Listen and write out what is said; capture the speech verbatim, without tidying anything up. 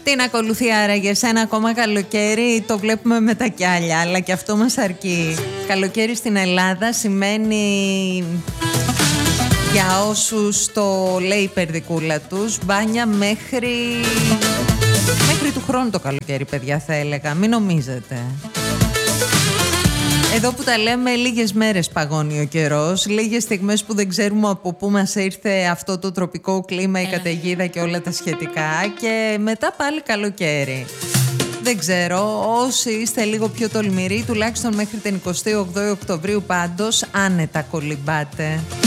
Τι να ακολουθεί άραγε, σε ένα ακόμα καλοκαίρι? Το βλέπουμε με τα κιάλια, αλλά και αυτό μας αρκεί. Καλοκαίρι στην Ελλάδα σημαίνει, για όσους το λέει η περδικούλα τους, μπάνια μέχρι... μέχρι του χρόνου το καλοκαίρι, παιδιά, θα έλεγα. Μην νομίζετε. Εδώ που τα λέμε, λίγες μέρες παγώνει ο καιρός, λίγες στιγμές που δεν ξέρουμε από πού μας ήρθε αυτό το τροπικό κλίμα, η καταιγίδα και όλα τα σχετικά, και μετά πάλι καλοκαίρι. Δεν ξέρω, όσοι είστε λίγο πιο τολμηροί, τουλάχιστον μέχρι την εικοστή όγδοη Οκτωβρίου πάντως, άνετα κολυμπάτε.